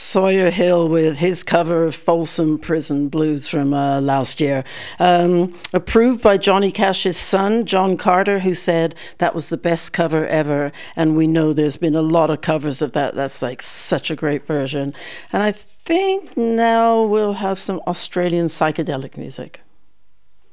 Sawyer Hill with his cover of Folsom Prison Blues from last year. Approved by Johnny Cash's son, John Carter, who said that was the best cover ever. And we know there's been a lot of covers of that. That's like such a great version. And I think now we'll have some Australian psychedelic music.